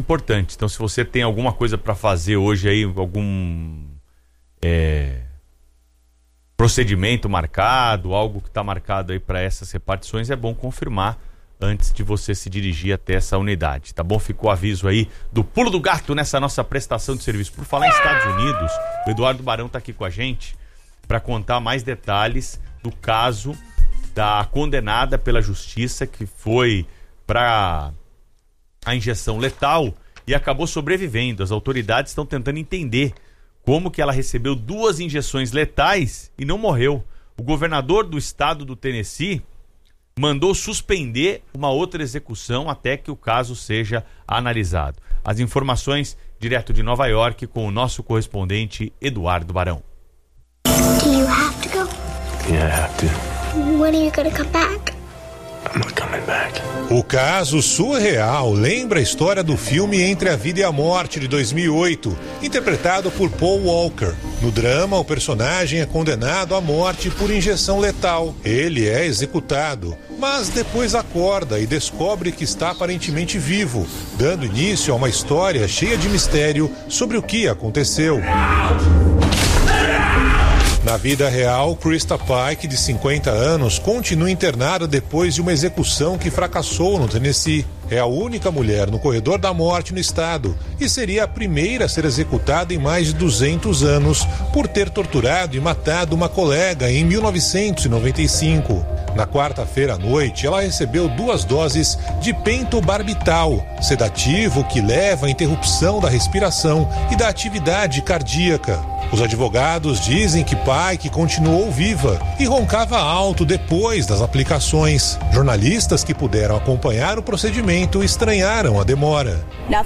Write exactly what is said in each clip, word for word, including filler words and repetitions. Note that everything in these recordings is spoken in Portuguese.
importante. Então, se você tem alguma coisa para fazer hoje aí, algum é, procedimento marcado, algo que está marcado aí para essas repartições, é bom confirmar antes de você se dirigir até essa unidade, tá bom? Ficou o aviso aí do pulo do gato nessa nossa prestação de serviço. Por falar em Estados Unidos, o Eduardo Barão tá aqui com a gente para contar mais detalhes do caso da condenada pela justiça que foi para a injeção letal e acabou sobrevivendo. As autoridades estão tentando entender como que ela recebeu duas injeções letais e não morreu. O governador do estado do Tennessee mandou suspender uma outra execução até que o caso seja analisado. As informações direto de Nova York com o nosso correspondente Eduardo Barão. Do you have to go? Yeah, I have to. When are you gonna come back? I'm not coming back. O caso surreal lembra a história do filme Entre a Vida e a Morte, de dois mil e oito, interpretado por Paul Walker. No drama, o personagem é condenado à morte por injeção letal. Ele é executado, mas depois acorda e descobre que está aparentemente vivo, dando início a uma história cheia de mistério sobre o que aconteceu. Na vida real, Krista Pike, de cinquenta anos, continua internada depois de uma execução que fracassou no Tennessee. É a única mulher no corredor da morte no estado e seria a primeira a ser executada em mais de duzentos anos por ter torturado e matado uma colega em mil novecentos e noventa e cinco. Na quarta-feira à noite, ela recebeu duas doses de pentobarbital, sedativo que leva à interrupção da respiração e da atividade cardíaca. Os advogados dizem que Pike continuou viva e roncava alto depois das aplicações. Jornalistas que puderam acompanhar o procedimento estranharam a demora.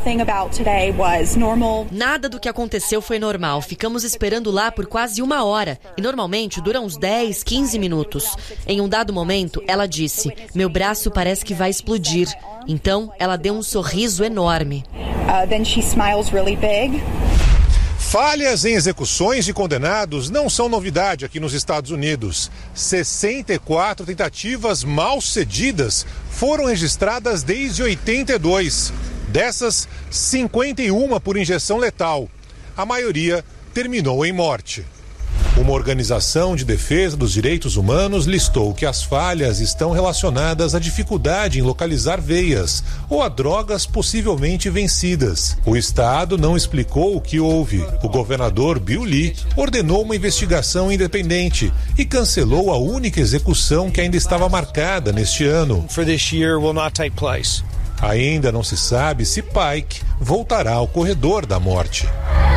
Nada do que aconteceu foi normal. Ficamos esperando lá por quase uma hora e normalmente dura uns dez, quinze minutos. Em um dado momento, ela disse: "Meu braço parece que vai explodir." Então, ela deu um sorriso enorme. Uh, then she smiles really big. Falhas em execuções de condenados não são novidade aqui nos Estados Unidos. sessenta e quatro tentativas mal sucedidas foram registradas desde oitenta e dois. Dessas, cinquenta e uma por injeção letal. A maioria terminou em morte. Uma organização de defesa dos direitos humanos listou que as falhas estão relacionadas à dificuldade em localizar veias ou a drogas possivelmente vencidas. O Estado não explicou o que houve. O governador Bill Lee ordenou uma investigação independente e cancelou a única execução que ainda estava marcada neste ano. For this year will not take place. Ainda não se sabe se Pike voltará ao corredor da morte.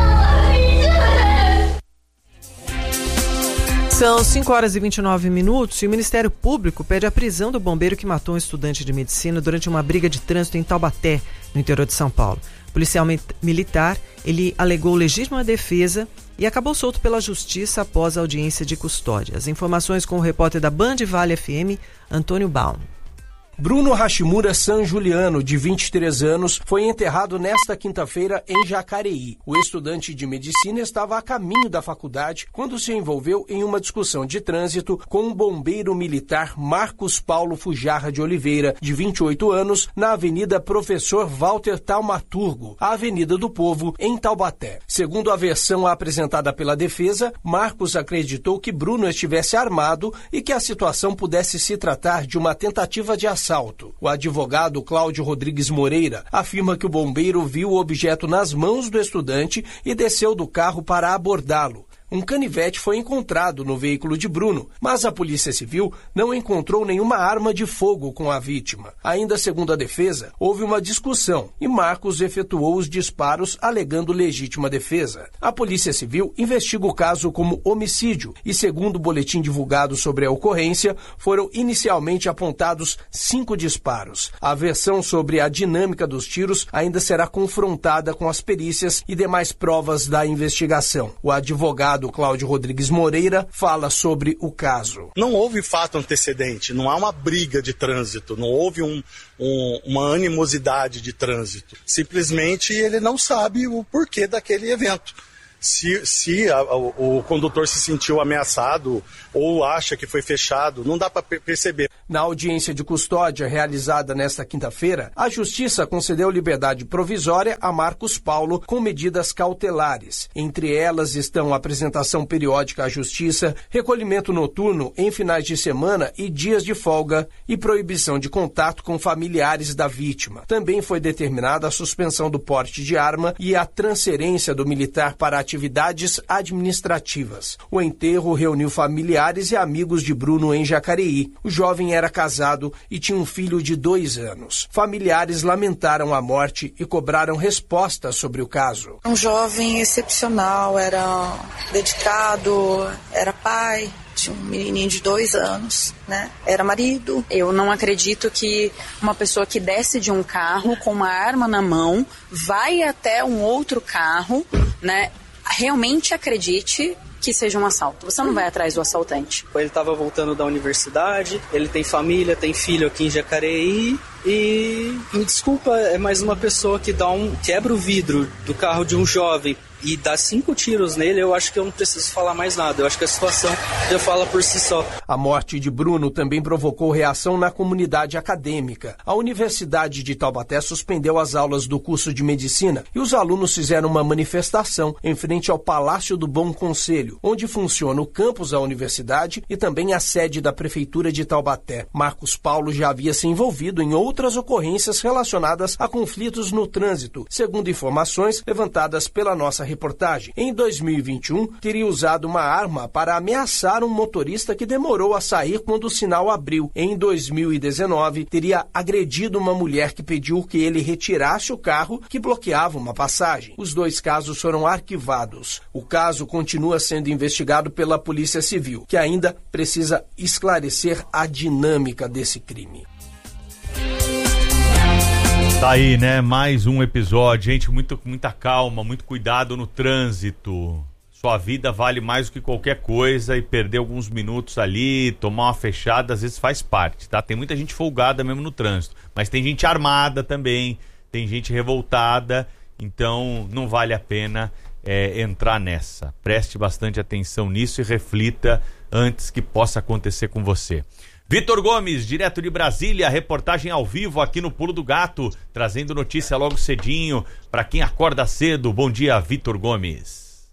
São cinco horas e vinte e nove minutos e o Ministério Público pede a prisão do bombeiro que matou um estudante de medicina durante uma briga de trânsito em Taubaté, no interior de São Paulo. O policial militar, ele alegou legítima defesa e acabou solto pela justiça após a audiência de custódia. As informações com o repórter da Band Vale F M, Antônio Baum. Bruno Hashimura San Juliano, de vinte e três anos, foi enterrado nesta quinta-feira em Jacareí. O estudante de medicina estava a caminho da faculdade quando se envolveu em uma discussão de trânsito com um bombeiro militar, Marcos Paulo Fujarra de Oliveira, de vinte e oito anos, na Avenida Professor Walter Taumaturgo, a Avenida do Povo, em Taubaté. Segundo a versão apresentada pela defesa, Marcos acreditou que Bruno estivesse armado e que a situação pudesse se tratar de uma tentativa de assalto. O advogado Cláudio Rodrigues Moreira afirma que o bombeiro viu o objeto nas mãos do estudante e desceu do carro para abordá-lo. Um canivete foi encontrado no veículo de Bruno, mas a Polícia Civil não encontrou nenhuma arma de fogo com a vítima. Ainda segundo a defesa, houve uma discussão e Marcos efetuou os disparos alegando legítima defesa. A Polícia Civil investiga o caso como homicídio e, segundo o boletim divulgado sobre a ocorrência, foram inicialmente apontados cinco disparos. A versão sobre a dinâmica dos tiros ainda será confrontada com as perícias e demais provas da investigação. O advogado do Cláudio Rodrigues Moreira fala sobre o caso. Não houve fato antecedente, não há uma briga de trânsito, não houve um, um, uma animosidade de trânsito. Simplesmente ele não sabe o porquê daquele evento. Se, se a, o, o condutor se sentiu ameaçado ou acha que foi fechado, não dá para perceber. Na audiência de custódia realizada nesta quinta-feira, a Justiça concedeu liberdade provisória a Marcos Paulo com medidas cautelares. Entre elas estão a apresentação periódica à Justiça, recolhimento noturno em finais de semana e dias de folga e proibição de contato com familiares da vítima. Também foi determinada a suspensão do porte de arma e a transferência do militar para atividades administrativas. O enterro reuniu familiares e amigos de Bruno em Jacareí. O jovem era casado e tinha um filho de dois anos. Familiares lamentaram a morte e cobraram respostas sobre o caso. Um jovem excepcional, era dedicado, era pai, tinha um menininho de dois anos, né? Era marido. Eu não acredito que uma pessoa que desce de um carro com uma arma na mão, vai até um outro carro, né? Realmente acredite que seja um assalto. Você não vai atrás do assaltante. Ele estava voltando da universidade, ele tem família, tem filho aqui em Jacareí e, me desculpa, é mais uma pessoa que dá um quebra o vidro do carro de um jovem e dá cinco tiros nele. Eu acho que eu não preciso falar mais nada. Eu acho que a situação já fala por si só. A morte de Bruno também provocou reação na comunidade acadêmica. A Universidade de Taubaté suspendeu as aulas do curso de medicina e os alunos fizeram uma manifestação em frente ao Palácio do Bom Conselho, onde funciona o campus da universidade e também a sede da Prefeitura de Taubaté. Marcos Paulo já havia se envolvido em outras ocorrências relacionadas a conflitos no trânsito, segundo informações levantadas pela nossa reportagem. Em dois mil e vinte e um, teria usado uma arma para ameaçar um motorista que demorou a sair quando o sinal abriu. Em dois mil e dezenove, teria agredido uma mulher que pediu que ele retirasse o carro que bloqueava uma passagem. Os dois casos foram arquivados. O caso continua sendo investigado pela Polícia Civil, que ainda precisa esclarecer a dinâmica desse crime. Tá aí, né? Mais um episódio. Gente, muito, muita calma, muito cuidado no trânsito. Sua vida vale mais do que qualquer coisa e perder alguns minutos ali, tomar uma fechada, às vezes faz parte, tá? Tem muita gente folgada mesmo no trânsito, mas tem gente armada também, tem gente revoltada, então não vale a pena é, entrar nessa. Preste bastante atenção nisso e reflita antes que possa acontecer com você. Vitor Gomes, direto de Brasília, reportagem ao vivo aqui no Pulo do Gato, trazendo notícia logo cedinho para quem acorda cedo. Bom dia, Vitor Gomes.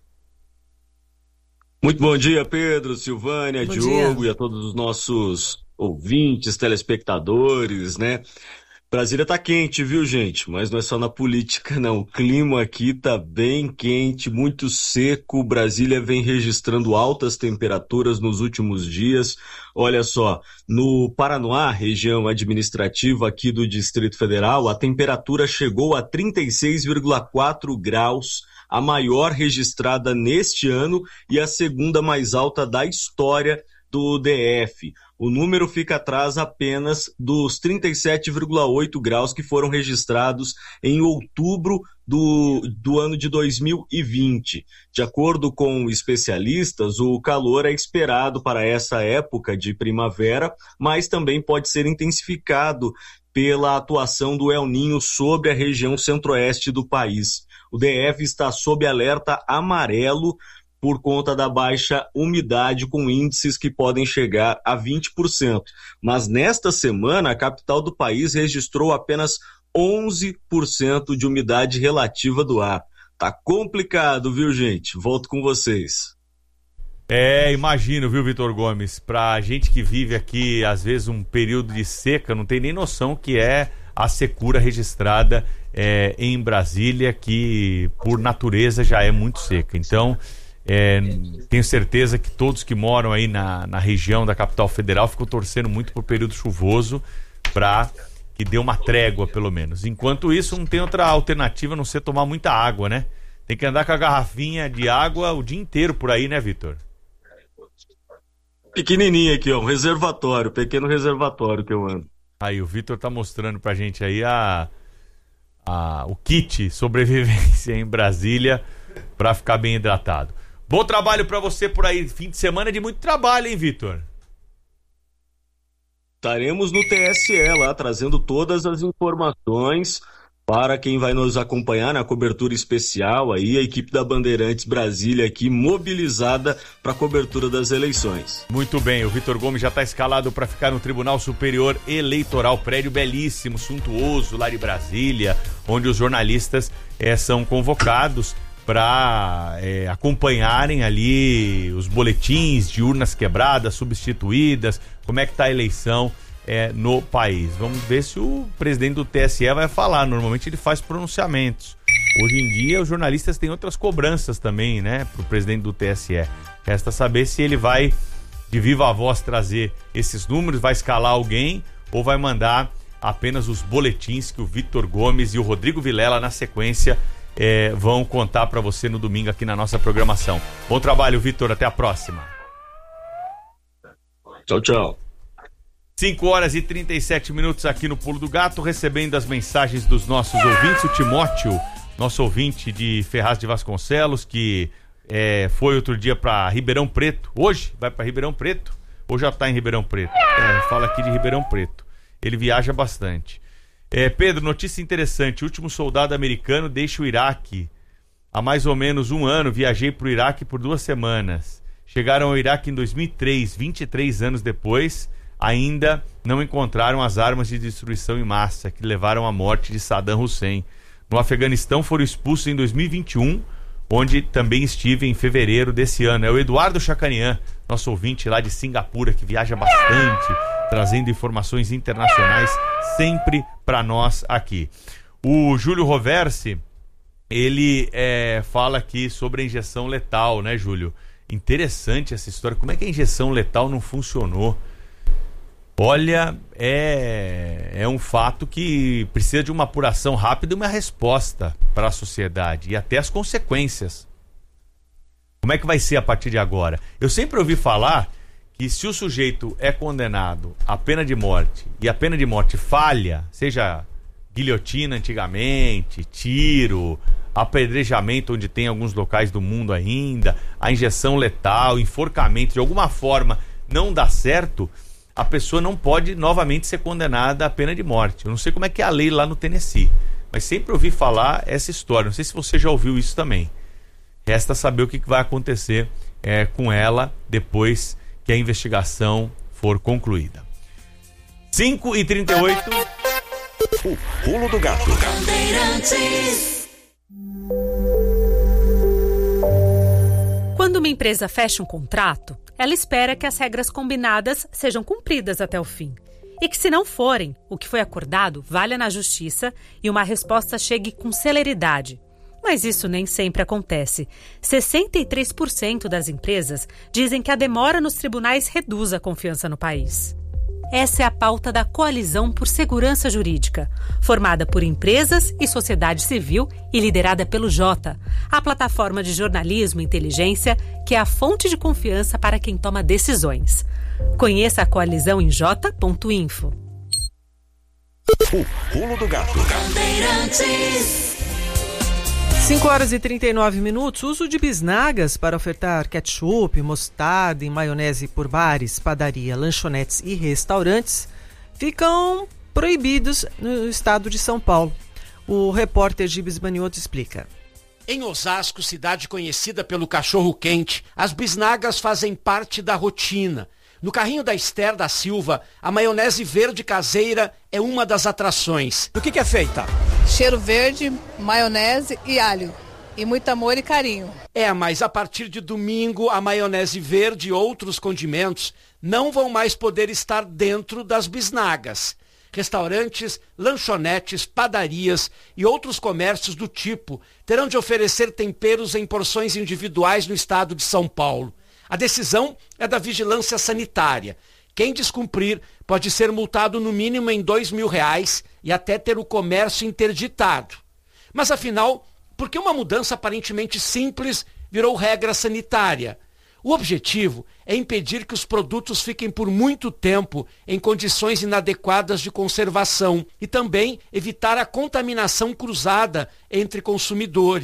Muito bom dia, Pedro, Silvânia, bom Diogo dia. E a todos os nossos ouvintes, telespectadores, né? Brasília tá quente, viu, gente? Mas não é só na política, não. O clima aqui tá bem quente, muito seco. Brasília vem registrando altas temperaturas nos últimos dias. Olha só, no Paranoá, região administrativa aqui do Distrito Federal, a temperatura chegou a trinta e seis vírgula quatro graus, a maior registrada neste ano e a segunda mais alta da história do D F. O número fica atrás apenas dos trinta e sete vírgula oito graus que foram registrados em outubro do, do ano de dois mil e vinte. De acordo com especialistas, o calor é esperado para essa época de primavera, mas também pode ser intensificado pela atuação do El Niño sobre a região centro-oeste do país. O D F está sob alerta amarelo por conta da baixa umidade, com índices que podem chegar a vinte por cento. Mas nesta semana, a capital do país registrou apenas onze por cento de umidade relativa do ar. Tá complicado, viu, gente? Volto com vocês. É, imagino, viu, Vitor Gomes? Pra gente que vive aqui, às vezes, um período de seca, não tem nem noção que é a secura registrada é, em Brasília, que por natureza já é muito seca. Então, É, tenho certeza que todos que moram aí na, na região da capital federal ficam torcendo muito por período chuvoso para que dê uma trégua, pelo menos. Enquanto isso, não tem outra alternativa a não ser tomar muita água, né? Tem que andar com a garrafinha de água o dia inteiro por aí, né, Vitor? Pequenininho aqui, ó, um reservatório, pequeno reservatório que eu ando. Aí, o Vitor tá mostrando pra gente aí a, a, o kit sobrevivência em Brasília para ficar bem hidratado. Bom trabalho pra você por aí, fim de semana de muito trabalho, hein, Vitor? Estaremos no T S E lá, trazendo todas as informações Para quem vai nos acompanhar na cobertura especial, aí a equipe da Bandeirantes Brasília aqui mobilizada para a cobertura das eleições. Muito bem, o Vitor Gomes já está escalado para ficar no Tribunal Superior Eleitoral, prédio belíssimo, suntuoso lá de Brasília, onde os jornalistas é, são convocados para é, acompanharem ali os boletins de urnas quebradas, substituídas, como é que está a eleição É, no país. Vamos ver se o presidente do T S E vai falar. Normalmente ele faz pronunciamentos. Hoje em dia os jornalistas têm outras cobranças também, né, pro presidente do T S E. Resta saber se ele vai de viva voz trazer esses números, vai escalar alguém ou vai mandar apenas os boletins que o Vitor Gomes e o Rodrigo Vilela na sequência é, vão contar para você no domingo aqui na nossa programação. Bom trabalho, Vitor, até a próxima. Tchau, tchau. cinco horas e trinta e sete minutos aqui no Pulo do Gato, recebendo as mensagens dos nossos ouvintes. O Timóteo, nosso ouvinte de Ferraz de Vasconcelos, que é, foi outro dia para Ribeirão Preto. Hoje vai para Ribeirão Preto ou já está em Ribeirão Preto? É, fala aqui de Ribeirão Preto. Ele viaja bastante. É, Pedro, notícia interessante. O último soldado americano deixa o Iraque. Há mais ou menos um ano viajei para o Iraque por duas semanas. Chegaram ao Iraque em dois mil e três, vinte e três anos depois. Ainda não encontraram as armas de destruição em massa que levaram à morte de Saddam Hussein. No Afeganistão foram expulsos em dois mil e vinte e um, onde também estive em fevereiro desse ano. É o Eduardo Chacanian, nosso ouvinte lá de Singapura, que viaja bastante, trazendo informações internacionais sempre para nós aqui. O Júlio Roversi, ele é, fala aqui sobre a injeção letal, né, Júlio? Interessante essa história. Como é que a injeção letal não funcionou? Olha, é, é um fato que precisa de uma apuração rápida e uma resposta para a sociedade e até as consequências. Como é que vai ser a partir de agora? Eu sempre ouvi falar que se o sujeito é condenado à pena de morte e a pena de morte falha, seja guilhotina antigamente, tiro, apedrejamento onde tem alguns locais do mundo ainda, a injeção letal, enforcamento, de alguma forma não dá certo, a pessoa não pode novamente ser condenada à pena de morte. Eu não sei como é que é a lei lá no Tennessee, mas sempre ouvi falar essa história. Não sei se você já ouviu isso também. Resta saber o que vai acontecer é, com ela depois que a investigação for concluída. cinco e trinta e oito. O Pulo do Gato. Quando uma empresa fecha um contrato, ela espera que as regras combinadas sejam cumpridas até o fim. E que, se não forem, o que foi acordado valha na justiça e uma resposta chegue com celeridade. Mas isso nem sempre acontece. sessenta e três por cento das empresas dizem que a demora nos tribunais reduz a confiança no país. Essa é a pauta da Coalizão por Segurança Jurídica, formada por empresas e sociedade civil e liderada pelo Jota, a plataforma de jornalismo e inteligência que é a fonte de confiança para quem toma decisões. Conheça a coalizão em j ponto info. O Pulo do Gato. cinco horas e trinta e nove minutos. O uso de bisnagas para ofertar ketchup, mostarda e maionese por bares, padaria, lanchonetes e restaurantes ficam proibidos no estado de São Paulo. O repórter Gibes Banioto explica. Em Osasco, cidade conhecida pelo cachorro-quente, as bisnagas fazem parte da rotina. No carrinho da Esther da Silva, a maionese verde caseira é uma das atrações. Do que, que é feita? Cheiro verde, maionese e alho. E muito amor e carinho. É, mas a partir de domingo, a maionese verde e outros condimentos não vão mais poder estar dentro das bisnagas. Restaurantes, lanchonetes, padarias e outros comércios do tipo terão de oferecer temperos em porções individuais no estado de São Paulo. A decisão é da Vigilância Sanitária. Quem descumprir pode ser multado no mínimo em dois mil reais e até ter o comércio interditado. Mas afinal, por que uma mudança aparentemente simples virou regra sanitária? O objetivo é impedir que os produtos fiquem por muito tempo em condições inadequadas de conservação e também evitar a contaminação cruzada entre consumidores.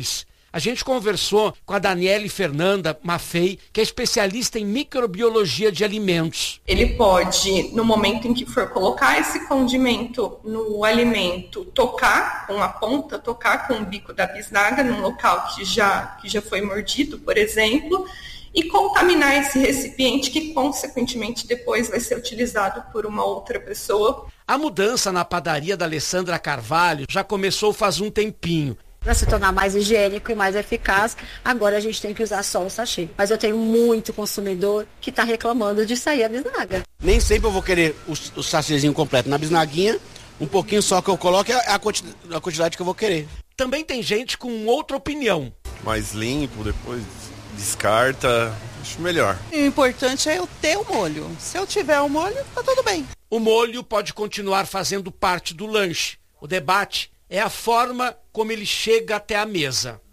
A gente conversou com a Daniele Fernanda Maffei, que é especialista em microbiologia de alimentos. Ele pode, no momento em que for colocar esse condimento no alimento, tocar com a ponta, tocar com o bico da bisnaga num local que já, que já foi mordido, por exemplo, e contaminar esse recipiente que, consequentemente, depois vai ser utilizado por uma outra pessoa. A mudança na padaria da Alessandra Carvalho já começou faz um tempinho. Para se tornar mais higiênico e mais eficaz, agora a gente tem que usar só o sachê. Mas eu tenho muito consumidor que está reclamando de sair a bisnaga. Nem sempre eu vou querer o, o sachêzinho completo. Na bisnaguinha, um pouquinho só que eu coloco é a quantidade, a quantidade que eu vou querer. Também tem gente com outra opinião. Mais limpo, depois descarta, acho melhor. O importante é eu ter o molho. Se eu tiver o molho, tá tudo bem. O molho pode continuar fazendo parte do lanche. O debate é a forma como ele chega até a mesa.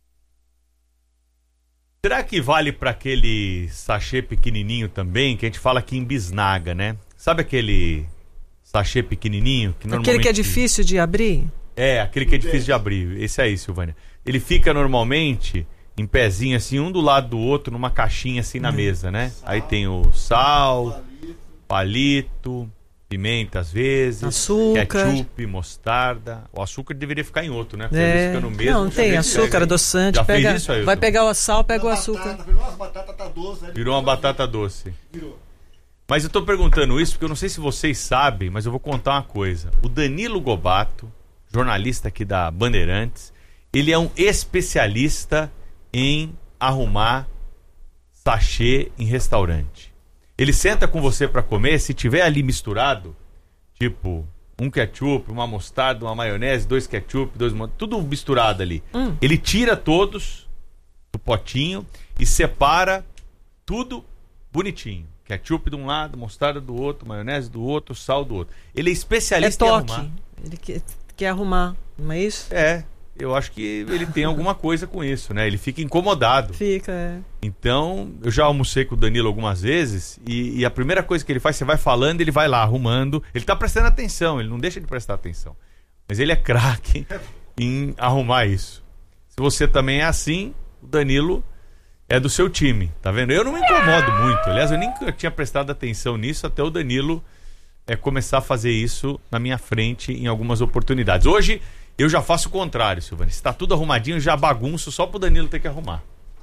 Será que vale para aquele sachê pequenininho também, que a gente fala aqui em bisnaga, né? Sabe aquele sachê pequenininho? Que normalmente... Aquele que é difícil de abrir? É, aquele que é difícil de abrir. Esse aí, Silvânia. Ele fica normalmente em pezinho assim, um do lado do outro, numa caixinha assim na hum. mesa, né? Aí tem o sal, palito... pimenta às vezes, açúcar, ketchup, mostarda. O açúcar deveria ficar em outro, né? Porque é. fica no mesmo. Não, tem açúcar, pega, adoçante. Já pega, fez isso aí? Vai pegar o sal, pega o açúcar. Batata, virou uma batata tá doce, né? Virou uma batata doce. Virou. Mas eu tô perguntando isso porque eu não sei se vocês sabem, mas eu vou contar uma coisa. O Danilo Gobato, jornalista aqui da Bandeirantes, ele é um especialista em arrumar sachê em restaurante. Ele senta com você para comer, se tiver ali misturado, tipo, um ketchup, uma mostarda, uma maionese, dois ketchup, dois... tudo misturado ali. Hum. Ele tira todos do potinho e separa tudo bonitinho. Ketchup de um lado, mostarda do outro, maionese do outro, sal do outro. Ele é especialista é toque. em arrumar. Ele quer, quer arrumar, não é isso? É. Eu acho que ele tem alguma coisa com isso, né? Ele fica incomodado. Fica, é. Então, eu já almocei com o Danilo algumas vezes e, e a primeira coisa que ele faz, você vai falando, ele vai lá arrumando. Ele tá prestando atenção, ele não deixa de prestar atenção. Mas ele é craque em arrumar isso. Se você também é assim, o Danilo é do seu time, tá vendo? Eu não me incomodo muito. Aliás, eu nem tinha prestado atenção nisso até o Danilo é, começar a fazer isso na minha frente em algumas oportunidades. Hoje... eu já faço o contrário, Silvana. Se tá tudo arrumadinho, eu já bagunço só pro Danilo ter que arrumar.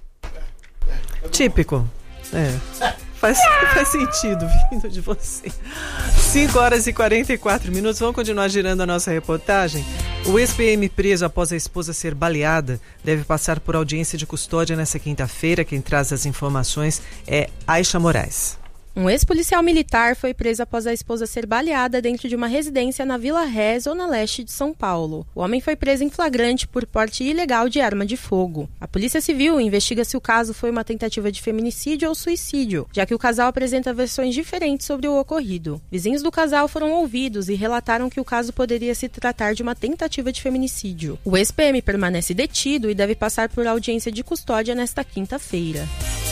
Típico. É. Faz, faz sentido vindo de você. cinco horas e quarenta e quatro minutos. Vamos continuar girando a nossa reportagem. O ex-P M preso após a esposa ser baleada deve passar por audiência de custódia nesta quinta-feira. Quem traz as informações é Aisha Moraes. Um ex-policial militar foi preso após a esposa ser baleada dentro de uma residência na Vila Ré, zona leste de São Paulo. O homem foi preso em flagrante por porte ilegal de arma de fogo. A Polícia Civil investiga se o caso foi uma tentativa de feminicídio ou suicídio, já que o casal apresenta versões diferentes sobre o ocorrido. Vizinhos do casal foram ouvidos e relataram que o caso poderia se tratar de uma tentativa de feminicídio. O ex-P M permanece detido e deve passar por audiência de custódia nesta quinta-feira.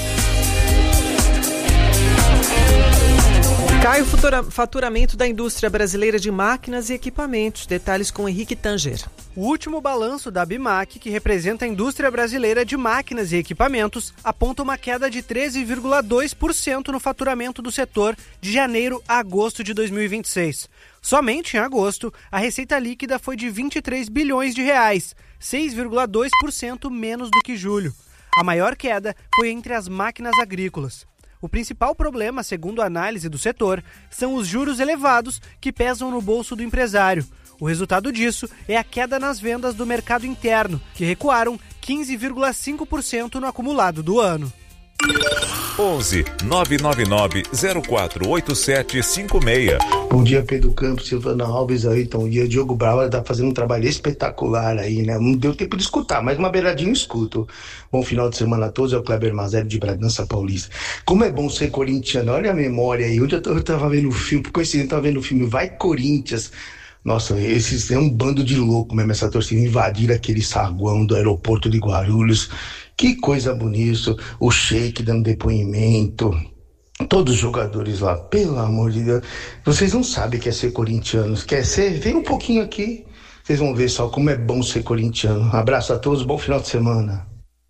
Cai o faturamento da indústria brasileira de máquinas e equipamentos. Detalhes com Henrique Tanger. O último balanço da ABIMAQ, que representa a indústria brasileira de máquinas e equipamentos, aponta uma queda de treze vírgula dois por cento no faturamento do setor de janeiro a agosto de dois mil e vinte e seis. Somente em agosto, a receita líquida foi de vinte e três bilhões de reais, seis vírgula dois por cento menos do que julho. A maior queda foi entre as máquinas agrícolas. O principal problema, segundo a análise do setor, são os juros elevados que pesam no bolso do empresário. O resultado disso é a queda nas vendas do mercado interno, que recuaram quinze vírgula cinco por cento no acumulado do ano. onze nove nove nove zero quatro oito sete cinco seis. Bom dia, Pedro Campos, Silvana Alves, Ayrton Dia, Diogo Brauer tá fazendo um trabalho espetacular aí, né? Não deu tempo de escutar, mas uma beiradinha eu escuto. Bom final de semana a todos, é o Kleber Mazelli de Bragança Paulista. Como é bom ser corintiano, olha a memória aí. Hoje eu, eu tava vendo o filme, por coincidência eu tava vendo o filme Vai Corinthians. Nossa, esses é um bando de louco mesmo, essa torcida invadir aquele saguão do aeroporto de Guarulhos. Que coisa bonita, o Sheik dando depoimento, todos os jogadores lá, pelo amor de Deus. Vocês não sabem o que é ser corintianos, quer ser, vem um pouquinho aqui, Vocês vão ver só como é bom ser corintiano. Abraço a todos, bom final de semana.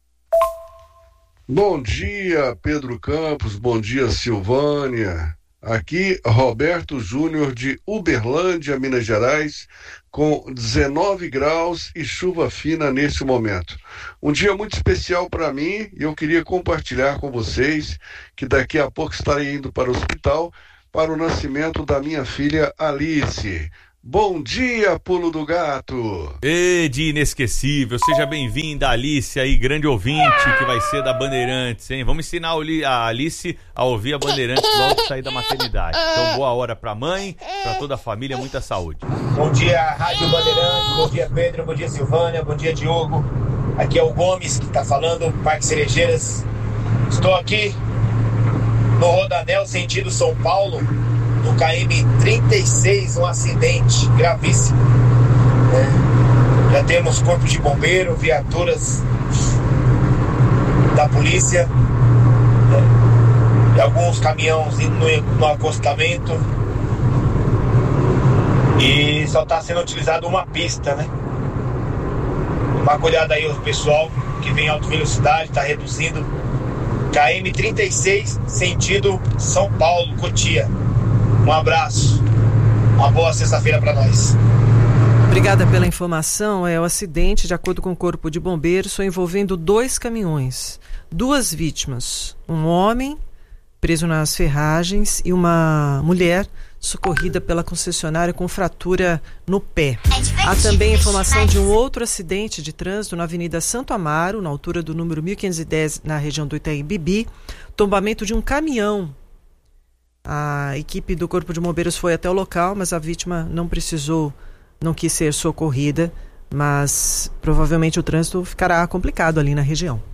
Bom dia, Pedro Campos, bom dia, Silvânia. Aqui, Roberto Júnior de Uberlândia, Minas Gerais, com dezenove graus e chuva fina neste momento. Um dia muito especial para mim e eu queria compartilhar com vocês que daqui a pouco estarei indo para o hospital para o nascimento da minha filha Alice. Bom dia, Pulo do Gato! Ê, dia inesquecível, seja bem-vinda, Alice, aí, grande ouvinte, que vai ser da Bandeirantes, hein? Vamos ensinar a Alice a ouvir a Bandeirantes logo que sair da maternidade. Então, boa hora pra mãe, pra toda a família, muita saúde. Bom dia, Rádio Bandeirantes, bom dia, Pedro, bom dia, Silvânia, bom dia, Diogo. Aqui é o Gomes que tá falando, Parque Cerejeiras. Estou aqui no Rodanel, sentido São Paulo, no K M trinta e seis, um acidente gravíssimo. É, já temos corpo de bombeiro, viaturas da polícia, é, e alguns caminhões indo no, no acostamento. E só está sendo utilizado uma pista, né? Tomar cuidado aí o pessoal que vem em alta velocidade, está reduzindo. K M trinta e seis, sentido São Paulo, Cotia. Um abraço, uma boa sexta-feira para nós. Obrigada pela informação. É o acidente, de acordo com o Corpo de Bombeiros, foi envolvendo dois caminhões, duas vítimas, um homem preso nas ferragens e uma mulher socorrida pela concessionária com fratura no pé. Há também informação de um outro acidente de trânsito na Avenida Santo Amaro, na altura do número mil quinhentos e dez, na região do Itaim Bibi, tombamento de um caminhão. A equipe do Corpo de Bombeiros foi até o local, mas a vítima não precisou, não quis ser socorrida, mas provavelmente o trânsito ficará complicado ali na região.